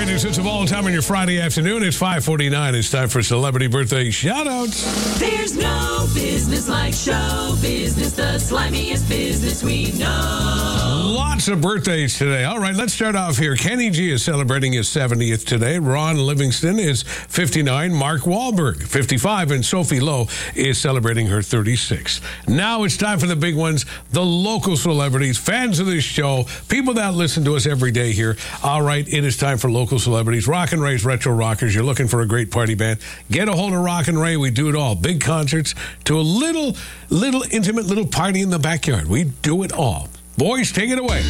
Greatest hits of all time on your Friday afternoon. It's 5:49. It's time for Celebrity Birthday Shoutouts. There's no business like show business, the slimiest business we know. Lots of birthdays today. All right, let's start off here. Kenny G is celebrating his 70th today. Ron Livingston is 59. Mark Wahlberg, 55. And Sophie Lowe is celebrating her 36th. Now it's time for the big ones, the local celebrities, fans of this show, people that listen to us every day here. All right, it is time for local celebrities. Rock and Ray's Retro Rockers. You're looking for a great party band. Get a hold of Rock and Ray. We do it all. Big concerts to a little intimate little party in the backyard. We do it all. Boys, take it away.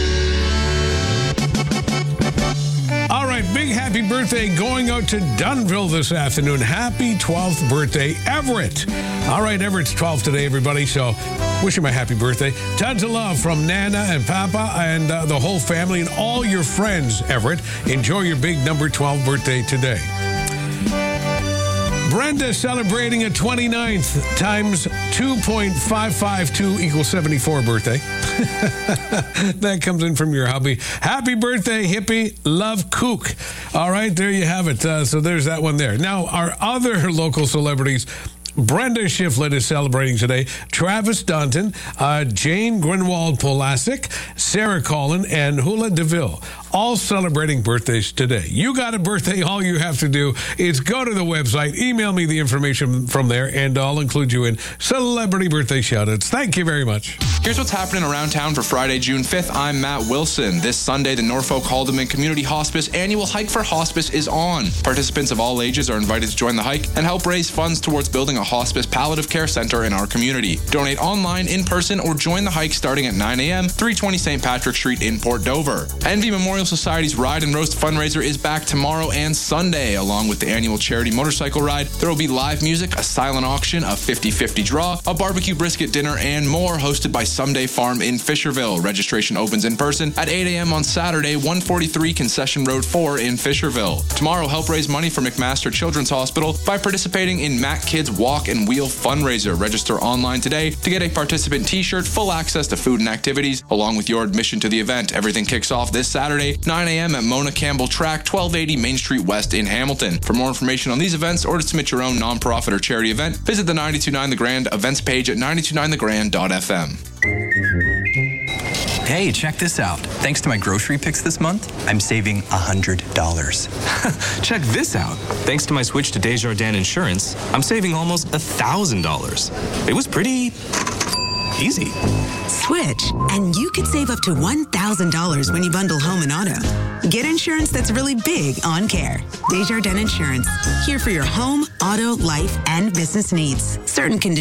All right, big happy birthday going out to Dunville this afternoon. Happy 12th birthday, Everett. All right, Everett's 12th today, everybody, so wish him a happy birthday. Tons of love from Nana and Papa and the whole family and all your friends, Everett. Enjoy your big number 12 birthday today. Brenda celebrating a 29th times 2.552 equals 74 birthday. That comes in from your hubby. Happy birthday, hippie. Love Kook. All right, there you have it. So there's that one there. Now, our other local celebrities, Brenda Shiflett is celebrating today. Travis Dunton, Jane Grunwald Polassic, Sarah Collin, and Hula DeVille. All celebrating birthdays today. You got a birthday, all you have to do is go to the website, email me the information from there, and I'll include you in Celebrity Birthday Shoutouts. Thank you very much. Here's what's happening around town for Friday, June 5th. I'm Matt Wilson. This Sunday, the Norfolk Haldeman Community Hospice Annual Hike for Hospice is on. Participants of all ages are invited to join the hike and help raise funds towards building a hospice palliative care center in our community. Donate online, in person, or join the hike starting at 9 a.m., 320 St. Patrick Street in Port Dover. Envy Memorial Society's Ride and Roast fundraiser is back tomorrow and Sunday. Along with the annual charity motorcycle ride, there will be live music, a silent auction, a 50-50 draw, a barbecue brisket dinner, and more, hosted by Someday Farm in Fisherville. Registration opens in person at 8 a.m. on Saturday, 143 Concession Road 4 in Fisherville. Tomorrow, help raise money for McMaster Children's Hospital by participating in Mac Kids Walk and Wheel fundraiser. Register online today to get a participant t-shirt, full access to food and activities, along with your admission to the event. Everything kicks off this Saturday, 9 a.m. at Mona Campbell Track, 1280 Main Street West in Hamilton. For more information on these events or to submit your own nonprofit or charity event, visit the 929 The Grand events page at 929thegrand.fm. Hey, check this out. Thanks to my grocery picks this month, I'm saving $100. Check this out. Thanks to my switch to Desjardins Insurance, I'm saving almost $1,000. It was pretty easy. Switch, and you could save up to $1,000 when you bundle home and auto. Get insurance that's really big on care. Desjardins Insurance, here for your home, auto, life, and business needs. Certain conditions